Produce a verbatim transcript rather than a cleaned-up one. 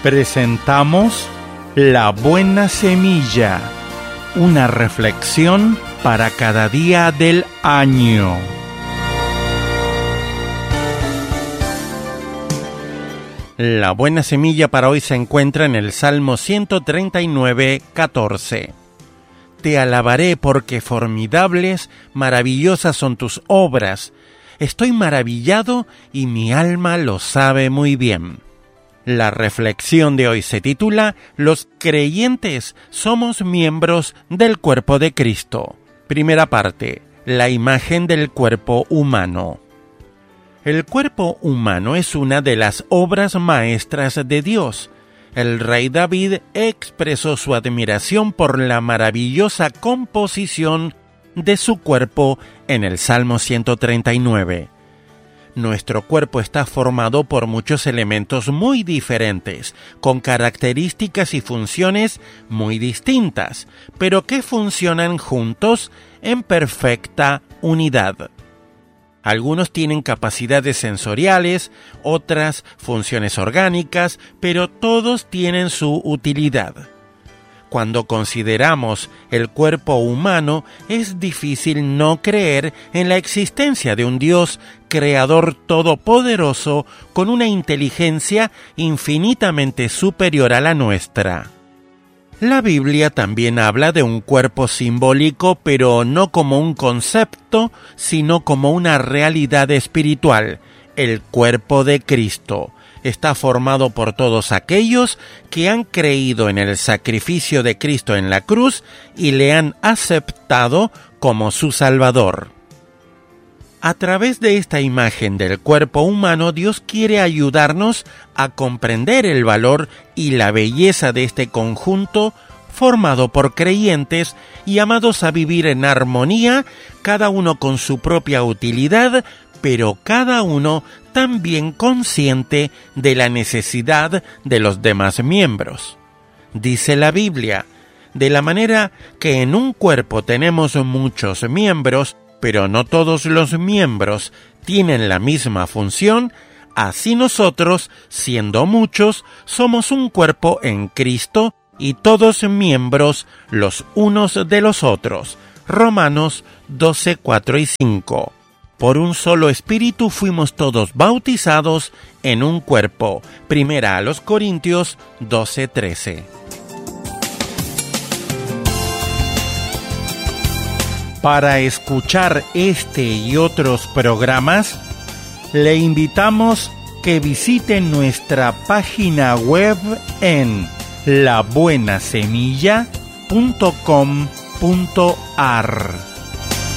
Presentamos La Buena Semilla, una reflexión para cada día del año. La buena semilla para hoy se encuentra en el Salmo ciento treinta y nueve, catorce. Te alabaré porque formidables, maravillosas son tus obras. Estoy maravillado y mi alma lo sabe muy bien. La reflexión de hoy se titula Los creyentes somos miembros del cuerpo de Cristo. Primera parte, la imagen del cuerpo humano. El cuerpo humano es una de las obras maestras de Dios. El rey David expresó su admiración por la maravillosa composición de su cuerpo en el Salmo ciento treinta y nueve. Nuestro cuerpo está formado por muchos elementos muy diferentes, con características y funciones muy distintas, pero que funcionan juntos en perfecta unidad. Algunos tienen capacidades sensoriales, otras funciones orgánicas, pero todos tienen su utilidad. Cuando consideramos el cuerpo humano, es difícil no creer en la existencia de un Dios creador todopoderoso con una inteligencia infinitamente superior a la nuestra. La Biblia también habla de un cuerpo simbólico, pero no como un concepto, sino como una realidad espiritual, el cuerpo de Cristo. Está formado por todos aquellos que han creído en el sacrificio de Cristo en la cruz y le han aceptado como su Salvador. A través de esta imagen del cuerpo humano, Dios quiere ayudarnos a comprender el valor y la belleza de este conjunto formado por creyentes y llamados a vivir en armonía, cada uno con su propia utilidad, pero cada uno también consciente de la necesidad de los demás miembros. Dice la Biblia, de la manera que en un cuerpo tenemos muchos miembros, pero no todos los miembros tienen la misma función, así nosotros, siendo muchos, somos un cuerpo en Cristo y todos miembros los unos de los otros. Romanos doce, cuatro y cinco. Por un solo espíritu fuimos todos bautizados en un cuerpo. Primera a los Corintios doce, trece. Para escuchar este y otros programas, le invitamos que visite nuestra página web en la buena semilla punto com punto a r.